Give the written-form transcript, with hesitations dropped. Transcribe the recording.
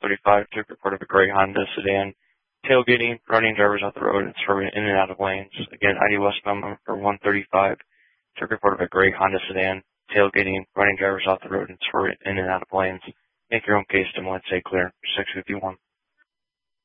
135 took report of a gray Honda sedan tailgating, running drivers off the road and swerving in and out of lanes. Again, ID westbound number 135 took report of a gray Honda sedan tailgating, running drivers off the road and swerving in and out of lanes. Make your own case to stay clear. 651.